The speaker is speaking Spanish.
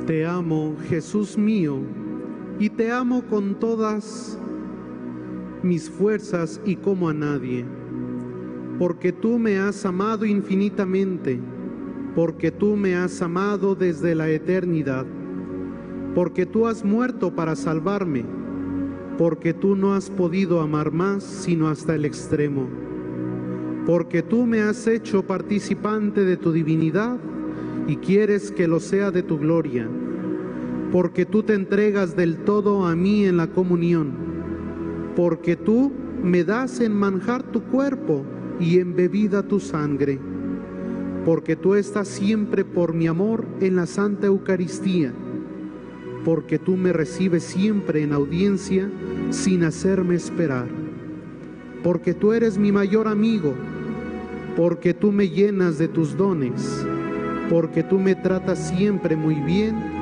Te amo, Jesús mío, y te amo con todas mis fuerzas y como a nadie, porque tú me has amado infinitamente, porque tú me has amado desde la eternidad, porque tú has muerto para salvarme, porque tú no has podido amar más sino hasta el extremo, porque tú me has hecho participante de tu divinidad y quieres que lo sea de tu gloria, porque tú te entregas del todo a mí en la comunión, porque tú me das en manjar tu cuerpo y en bebida tu sangre, porque tú estás siempre por mi amor en la Santa Eucaristía, porque tú me recibes siempre en audiencia sin hacerme esperar, porque tú eres mi mayor amigo, porque tú me llenas de tus dones, porque tú me tratas siempre muy bien